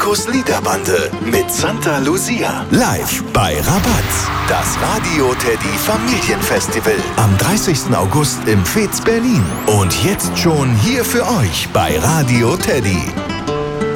Markus Liederbande mit Santa Lucia. Live bei Rabatz. Das Radio Teddy Familienfestival. Am 30. August im Fez Berlin. Und jetzt schon hier für euch bei Radio Teddy.